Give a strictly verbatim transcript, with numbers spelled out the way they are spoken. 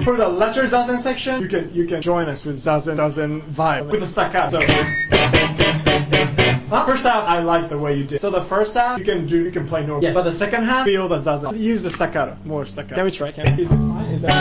For the letter zazen section, you can you can join us with zazen zazen vibe with the staccato. So, uh, first half, I like the way you did. So the first half, you can do you can play normal. Yes. But the second half, feel the zazen. Use the staccato, more staccato. Can we try? Can we? Is it fine? Is that